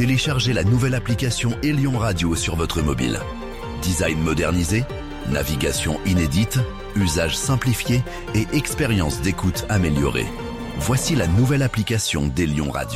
téléchargez la nouvelle application Elion Radio sur votre mobile. Design modernisé, navigation inédite, usage simplifié et expérience d'écoute améliorée. Voici la nouvelle application d'Elion Radio.